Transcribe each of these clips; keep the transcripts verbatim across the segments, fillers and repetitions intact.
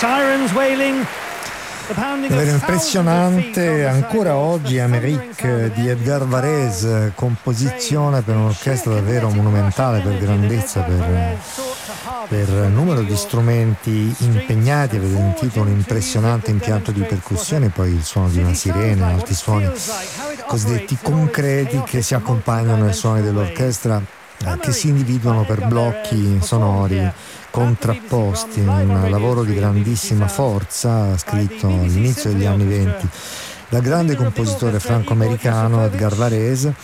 Davvero impressionante ancora oggi Amérique di Edgar Varese, composizione per un'orchestra davvero monumentale per grandezza, per, per numero di strumenti impegnati. Avete sentito un impressionante impianto di percussioni, poi il suono di una sirena, altri suoni cosiddetti concreti che si accompagnano ai suoni dell'orchestra, eh, che si individuano per blocchi sonori contrapposti, un lavoro di grandissima forza scritto all'inizio degli anni venti dal grande compositore franco-americano Edgar Varese,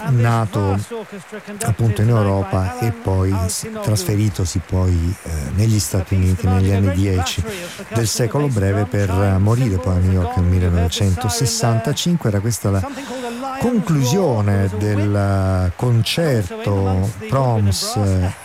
nato appunto in Europa e poi trasferitosi poi eh, negli Stati Uniti negli anni dieci del secolo breve per morire poi a New York nel millenovecentosessantacinque. Era questa la conclusione del concerto Proms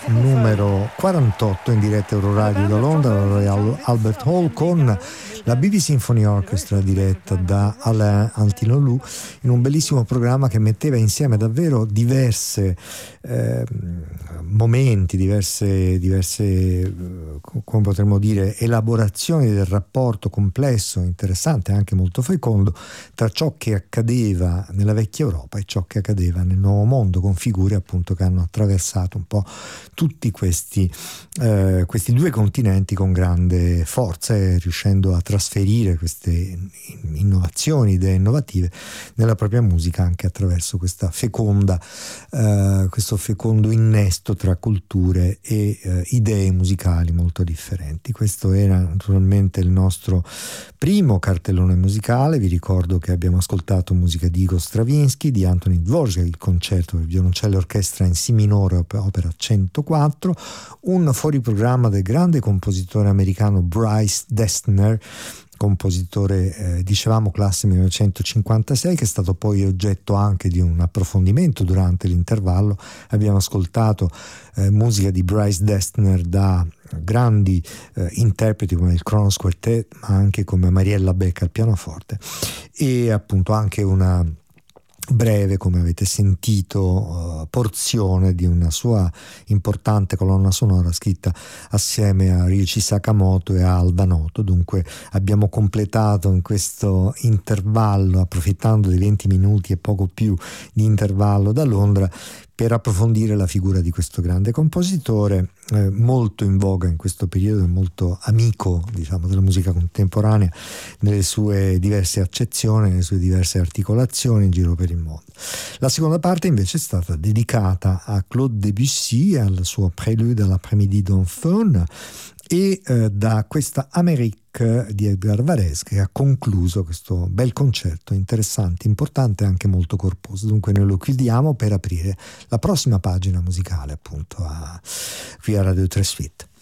numero quarantotto in diretta Euroradio da Londra, alla Royal Albert Hall, con la B B Symphony Orchestra diretta da Alain Antinolou, in un bellissimo programma che metteva insieme davvero diverse eh, momenti, diverse, diverse eh, come potremmo dire, elaborazioni del rapporto complesso, interessante, anche molto fecondo, tra ciò che accadeva nella vecchia Europa e ciò che accadeva nel nuovo mondo, con figure appunto che hanno attraversato un po' tutti questi, eh, questi due continenti con grande forza, e riuscendo a trasferire queste innovazioni, idee innovative nella propria musica anche attraverso questa feconda, eh, questo fecondo innesto tra culture e eh, idee musicali molto differenti. Questo era naturalmente il nostro primo cartellone musicale. Vi ricordo che abbiamo ascoltato musica di Igor Stravinsky, di Anthony Dvorak, il concerto per violoncello e orchestra in Si minore, opera centoquattro, un fuoriprogramma del grande compositore americano Bryce Dessner, compositore eh, dicevamo classe millenovecentocinquantasei, che è stato poi oggetto anche di un approfondimento durante l'intervallo. Abbiamo ascoltato eh, musica di Bryce Dessner da grandi eh, interpreti come il Kronos Quartet, ma anche come Mariella Beck al pianoforte, e appunto anche una breve, come avete sentito, uh, porzione di una sua importante colonna sonora scritta assieme a Ryuichi Sakamoto e a Alba Noto. Dunque abbiamo completato in questo intervallo, approfittando dei venti minuti e poco più di intervallo da Londra, per approfondire la figura di questo grande compositore, eh, molto in voga in questo periodo, molto amico, diciamo, della musica contemporanea nelle sue diverse accezioni, nelle sue diverse articolazioni in giro per il mondo. La seconda parte invece è stata dedicata a Claude Debussy, al suo Prélude à l'après-midi d'Enfant, e eh, da questa Amérique di Edgar Varese, che ha concluso questo bel concerto interessante, importante e anche molto corposo. Dunque noi lo chiudiamo per aprire la prossima pagina musicale, appunto a, qui a Radio tre Suite.